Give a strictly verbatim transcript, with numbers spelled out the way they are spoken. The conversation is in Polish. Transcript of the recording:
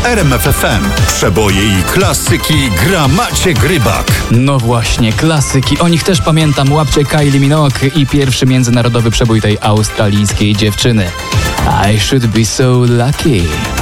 R M F F M. Przeboje i klasyki gra Maciek Rybak. No właśnie, klasyki. O nich też pamiętam. Łapcie Kylie Minogue i pierwszy międzynarodowy przebój tej australijskiej dziewczyny. I should be so lucky.